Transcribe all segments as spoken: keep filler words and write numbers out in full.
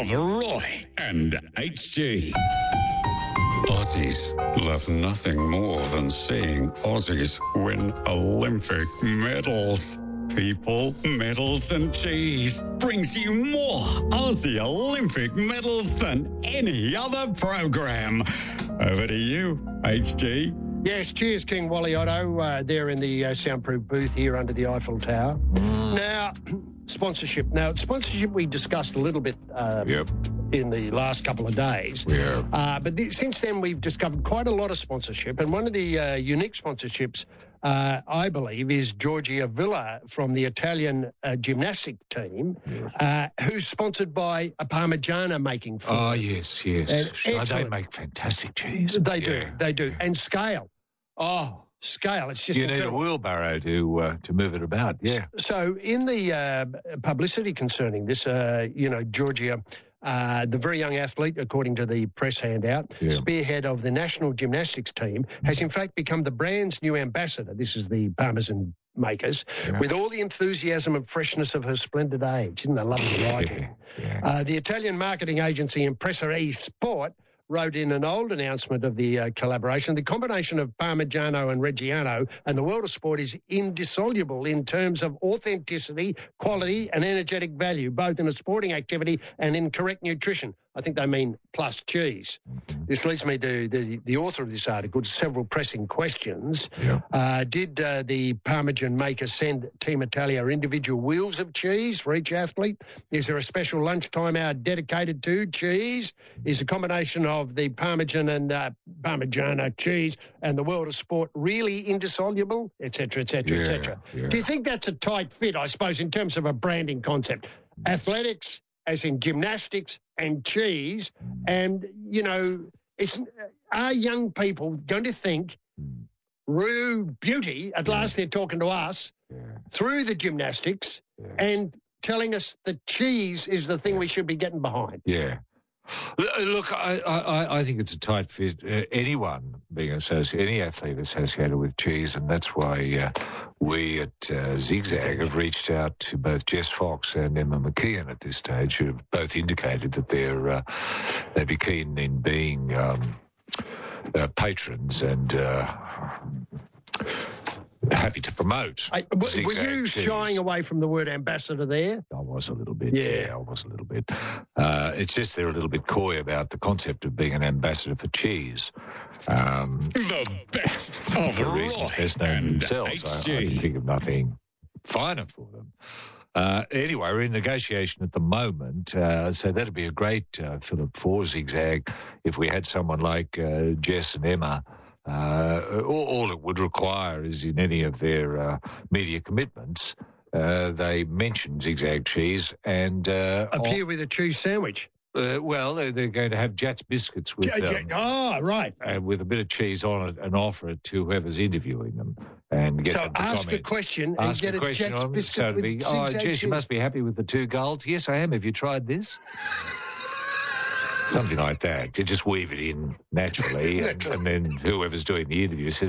of Roy and H G. Aussies love nothing more than seeing Aussies win Olympic medals. People, medals and cheese brings you more Aussie Olympic medals than any other program. Over to you, H G. Yes, cheers, King Wally Otto, uh, there in the uh, soundproof booth here under the Eiffel Tower. Mm. Now, sponsorship. Now, sponsorship we discussed a little bit uh, yep. in the last couple of days. Yeah. Uh, but th- since then, we've discovered quite a lot of sponsorship. And one of the uh, unique sponsorships, uh, I believe, is Giorgia Villa from the Italian uh, gymnastic team, yes. uh, who's sponsored by a Parmigiana making firm. Oh, yes, yes. Oh, they make fantastic cheese. They yeah. do, they do. And Scale. Oh. Scale. It's just you incredible. need a wheelbarrow to uh, to move it about. Yeah. So in the uh, publicity concerning this, uh, you know, Giorgia, uh, the very young athlete, according to the press handout, yeah. spearhead of the national gymnastics team, has in fact become the brand's new ambassador. This is the Parmesan makers, yeah. with all the enthusiasm and freshness of her splendid age. Isn't that lovely writing? Yeah. Uh, the Italian marketing agency Impresa eSport wrote in an old announcement of the uh, collaboration, the combination of Parmigiano and Reggiano and the world of sport is indissoluble in terms of authenticity, quality and energetic value, both in a sporting activity and in correct nutrition. I think they mean plus cheese. Mm-hmm. This leads me to the, the author of this article to several pressing questions. Yeah. Uh, did uh, the Parmesan maker send Team Italia individual wheels of cheese for each athlete? Is there a special lunchtime hour dedicated to cheese? Is a combination of the Parmesan and uh, Parmigiano cheese and the world of sport really indissoluble, et cetera, et cetera, yeah, et cetera? Yeah. Do you think that's a tight fit, I suppose, in terms of a branding concept? Athletics, as in gymnastics, and cheese, and, you know, it's, are young people going to think, Rue Beauty, at yeah. last they're talking to us, yeah. through the gymnastics, yeah. and telling us that cheese is the thing yeah. we should be getting behind? Yeah. Look, I, I, I think it's a tight fit. Uh, anyone being associated, any athlete associated with cheese, and that's why uh, we at uh, Zigzag have reached out to both Jess Fox and Emma McKeon at this stage, who have both indicated that they're uh, they'd be keen in being um, uh, patrons and uh, happy to promote. I, w- were you cheese. shying away from the word ambassador there? I was a little bit. Yeah, yeah I was a little bit. Uh, it's just they're a little bit coy about the concept of being an ambassador for cheese. Um, the best of for reasons best known themselves. I, I can think of nothing finer for them. Uh, anyway, we're in negotiation at the moment, uh, so that'd be a great uh, Philip for Zigzag if we had someone like uh, Jess and Emma. Uh, all, all it would require is in any of their uh, media commitments, uh, they mention Zigzag cheese and... Uh, appear on, with a cheese sandwich. Uh, well, they're going to have Jats biscuits with yeah, them. Yeah. Oh, right. Uh, with a bit of cheese on it and offer it to whoever's interviewing them. And get so them to ask comment. a question ask and get a, a question Jats on biscuit so with be, Zigzag Oh, Jess, cheese. You must be happy with the two golds. Yes, I am. Have you tried this? Something like that. You just weave it in naturally, and, and then whoever's doing the interview says,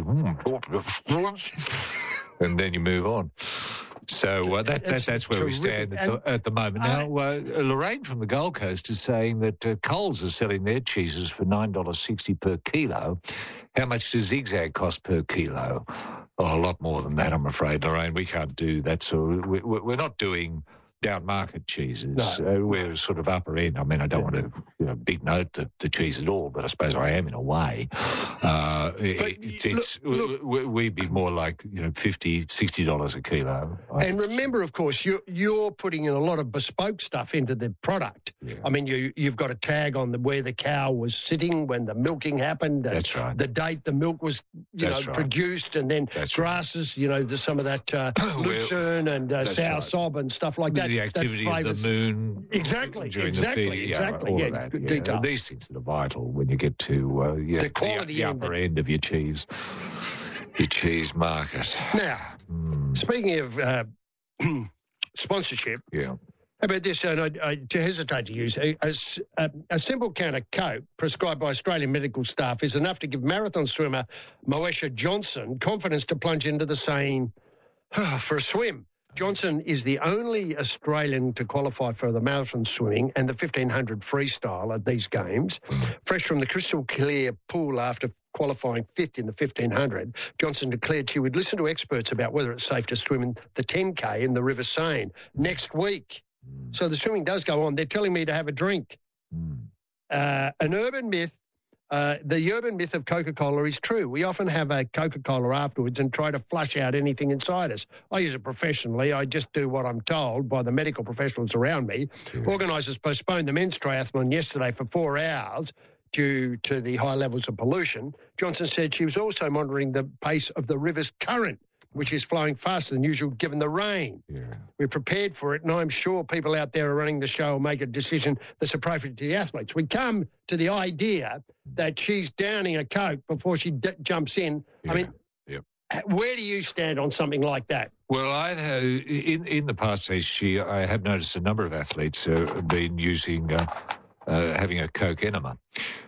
mm. and then you move on. So uh, that, that that's where terrific. we stand at the, at the moment. Now, uh, Lorraine from the Gold Coast is saying that uh, Coles is selling their cheeses for nine dollars sixty per kilo. How much does Zigzag cost per kilo? Oh, a lot more than that, I'm afraid, Lorraine. We can't do that. So we, we're not doing down market cheeses. No. Uh, we're sort of upper end. I mean, I don't want to you know, big note the, the cheese at all, but I suppose I am in a way. Uh, it, it's, it's, look, look, we'd be more like you know fifty dollars, sixty dollars a kilo. And remember, of course, you're, you're putting in a lot of bespoke stuff into the product. Yeah. I mean, you, you've got a tag on the where the cow was sitting when the milking happened. That's right. The date the milk was you That's know right. produced, and then That's grasses, right. you know, there's some of that uh, lucerne and uh, sour right. sob and stuff like that. The activity that of the moon. Exactly, during exactly, the feeding. exactly. Yeah, all yeah, of that. good Yeah. detail. These things that are vital when you get to uh, yeah, the quality the, the end upper of end of your cheese, your cheese market. Now, mm. speaking of uh, sponsorship, yeah. How about this? And I, I to hesitate to use a, a, a simple can of Coke prescribed by Australian medical staff is enough to give marathon swimmer Moesha Johnson confidence to plunge into the Seine for a swim. Johnson is the only Australian to qualify for the marathon swimming and the fifteen hundred freestyle at these games. Fresh from the crystal clear pool after qualifying fifth in the fifteen hundred, Johnson declared she would listen to experts about whether it's safe to swim in the ten K in the River Seine next week. So the swimming does go on. They're telling me to have a drink. Uh, an urban myth. Uh, the urban myth of Coca-Cola is true. We often have a Coca-Cola afterwards and try to flush out anything inside us. I use it professionally. I just do what I'm told by the medical professionals around me. Yeah. Organisers postponed the men's triathlon yesterday for four hours due to the high levels of pollution. Johnson said she was also monitoring the pace of the river's current, which is flowing faster than usual given the rain. Yeah. We're prepared for it, and I'm sure people out there are running the show will make a decision that's appropriate to the athletes. We come to the idea that she's downing a Coke before she d- jumps in. Yeah. I mean, yep. Where do you stand on something like that? Well, I have, in in the past this year, I have noticed a number of athletes have been using uh, uh, having a Coke enema.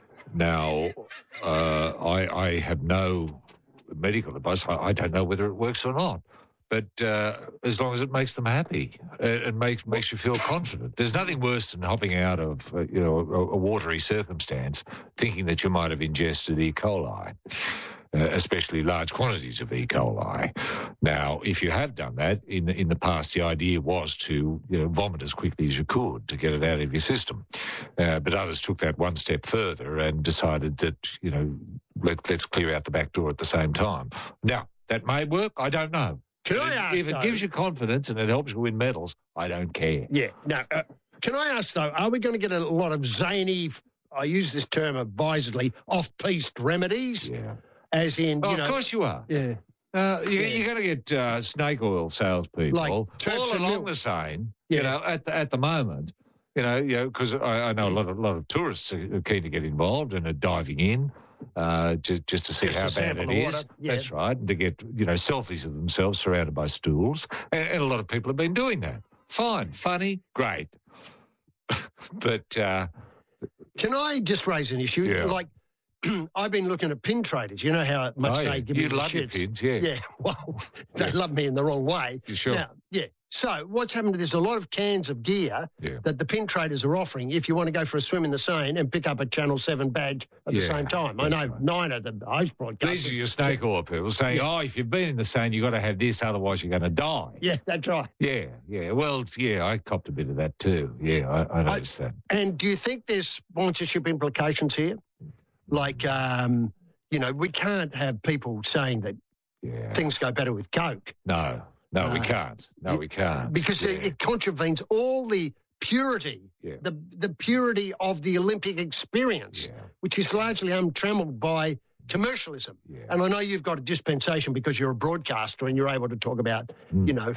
Now, uh, I, I have no medical advice. I, I don't know whether it works or not. But uh, as long as it makes them happy uh, and makes makes you feel confident, there's nothing worse than hopping out of uh, you know a, a watery circumstance, thinking that you might have ingested E. coli, uh, especially large quantities of E. coli. Now, if you have done that in the, in the past, the idea was to you know vomit as quickly as you could to get it out of your system. Uh, but others took that one step further and decided that you know let, let's clear out the back door at the same time. Now, that may work. I don't know. Can I ask, if it though, gives you confidence and it helps you win medals, I don't care. Yeah. No. Uh, can I ask, though, are we going to get a lot of zany, I use this term advisedly, off-piste remedies? Yeah. As in, oh, you know... Of course you are. Yeah. Uh, you, yeah. You're going to get uh, snake oil salespeople like all along milk. the Seine, yeah. you know, at the, at the moment. You know, you know, because I, I know a lot of, lot of tourists are keen to get involved and are diving in. Uh, just just to see just how to bad it is. Yeah. That's right. And to get, you know, selfies of themselves surrounded by stools. And, and a lot of people have been doing that. Fine, funny, great. but... Uh, Can I just raise an issue? Yeah. Like, I've been looking at pin traders. You know how much oh, they yeah. give me you the love shits? your pins, yeah. Yeah, well, they yeah. love me in the wrong way. You sure? Now, yeah. So what's happened, there's a lot of cans of gear yeah. that the pin traders are offering if you want to go for a swim in the Seine and pick up a Channel seven badge at yeah. the same time. I know right. nine of the ice broadcasters. These are your snake oil people saying, yeah. oh, if you've been in the Seine, you've got to have this, otherwise you're going to die. Yeah, that's right. Yeah, yeah. Well, yeah, I copped a bit of that too. Yeah, I, I noticed I, that. And do you think there's sponsorship implications here? Like, um, you know, we can't have people saying that yeah. things go better with Coke. No. No, uh, we can't. No, it, we can't. Because yeah. it, it contravenes all the purity, yeah. the the purity of the Olympic experience, yeah. which is largely untrammeled by commercialism. Yeah. And I know you've got a dispensation because you're a broadcaster and you're able to talk about, mm. you know.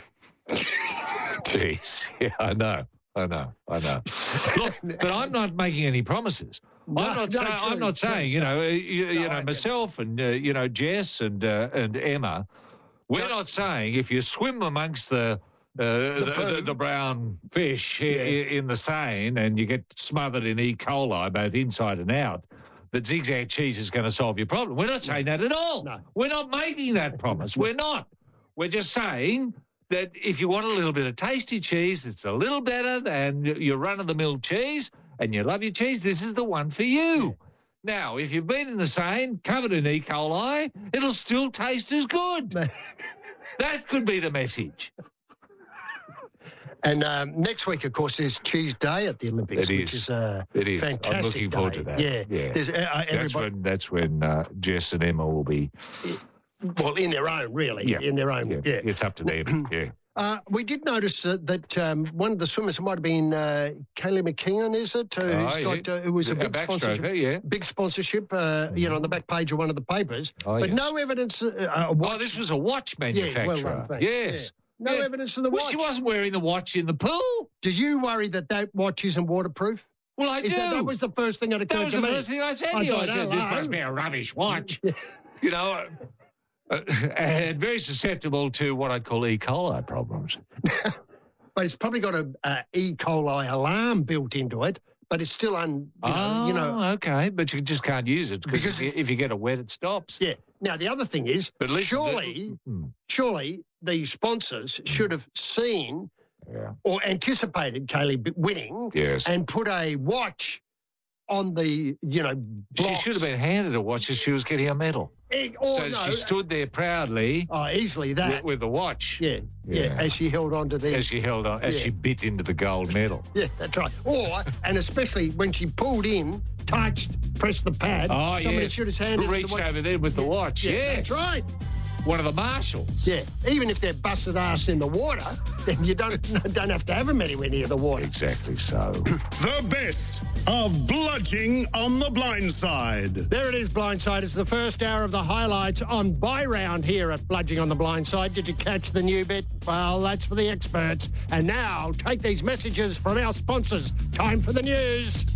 Jeez. Yeah, I know. I know. I know. Look, but I'm not making any promises. No, I'm not, no, say, true, I'm not true. saying, you know, you, no, you know, myself and, uh, you know, Jess and uh, and Emma, we're not saying if you swim amongst the uh, the, the, the, the brown fish yeah. in, in the Seine and you get smothered in E. coli both inside and out, that Zigzag cheese is going to solve your problem. We're not saying that at all. No. We're not making that promise. We're not. We're just saying that if you want a little bit of tasty cheese that's a little better than your run-of-the-mill cheese and you love your cheese, this is the one for you. Now, if you've been in the Seine, covered in E. coli, it'll still taste as good. That could be the message. And um, next week, of course, is Cheese Day at the Olympics, it which is. is a it is. fantastic I'm looking day. forward to that. Yeah. yeah. Uh, that's when, that's when uh, Jess and Emma will be... Well, in their own, really. Yeah. In their own, yeah. yeah. It's up to them, yeah. Uh, we did notice uh, that um, one of the swimmers, it might have been uh, Kaylee McKeon, is it? Uh, oh, who's yeah. got, uh, who was a big sponsorship, yeah. big sponsorship, uh, mm-hmm. you know, on the back page of one of the papers. Oh, but yes. no evidence. Uh, uh, oh, this was a watch manufacturer. Yeah, well done, thanks. Yes. Yeah. No yeah. evidence of the well, watch. She wasn't wearing the watch in the pool. Do you worry that that watch isn't waterproof? Well, I is do. That, that was the first thing that occurred That was to the me. first thing I said to I you. thought, I said, oh, this oh. must be a rubbish watch. You know, uh, and very susceptible to what I'd call E. coli problems. But it's probably got a, a E. coli alarm built into it, but it's still un. You know, oh, you know, okay, but you just can't use it because if you, if you get it wet, it stops. Yeah, Now, the other thing is, But listen, surely, the, hmm. surely the sponsors should have seen yeah. or anticipated Kaylee winning yes. and put a watch on the, you know, blocks. She should have been handed a watch as she was getting a medal. It, or so no, she stood there proudly. Oh, easily that. With, with the watch. Yeah, yeah, yeah, as she held on to the... As she held on, as yeah. she bit into the gold medal. Yeah, that's right. Or, and especially when she pulled in, touched, pressed the pad, oh, somebody yeah. should have handed reached the watch. over there with the watch, yeah. yeah. That's right. One of the marshals. Yeah, even if they're busted ass in the water, then you don't don't have to have them anywhere near the water. Exactly so. The best of Bludging on the Blind Side. There it is, Blindside. It's the first hour of the highlights on Buy Round here at Bludging on the Blind Side. Did you catch the new bit? Well, that's for the experts. And now, take these messages from our sponsors. Time for the news.